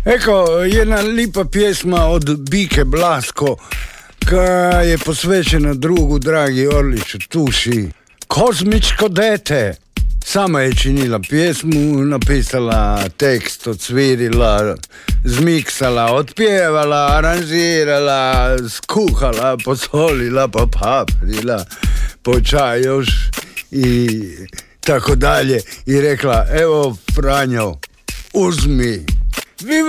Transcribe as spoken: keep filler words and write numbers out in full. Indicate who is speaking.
Speaker 1: Eko, jedna lipa pjesma od Bike Blasko, koja je posvećena drugu Dragi Orliću Tuši. Kozmičko dete. Sama je činila pjesmu, napisala tekst, odsvirila, zmiksala, otpjevala, aranžirala, skuhala, posolila, popaprila, po čaj još i tako dalje. I rekla, evo Franjo, uzmi.